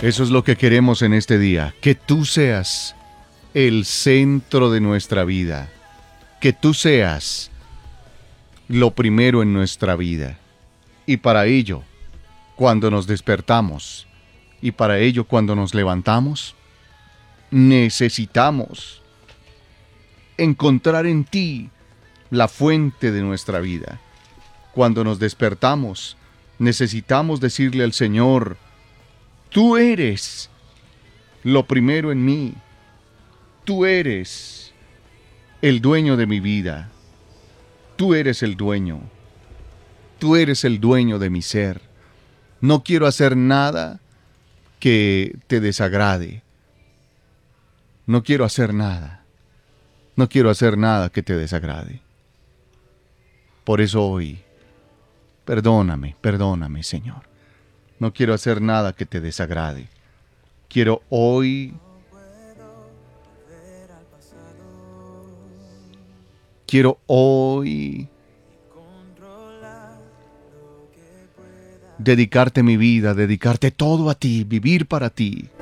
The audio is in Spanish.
Eso es lo que queremos en este día, que tú seas el centro de nuestra vida, que tú seas lo primero en nuestra vida. Y para ello, cuando nos despertamos, y para ello cuando nos levantamos, necesitamos encontrar en ti la fuente de nuestra vida. Cuando nos despertamos, necesitamos decirle al Señor: tú eres lo primero en mí. Tú eres el dueño de mi vida. Tú eres el dueño. Tú eres el dueño de mi ser. No quiero hacer nada que te desagrade. No quiero hacer nada. No quiero hacer nada que te desagrade. Por eso hoy, perdóname, Señor. No quiero hacer nada que te desagrade. Quiero hoy dedicarte mi vida, dedicarte todo a ti, vivir para ti.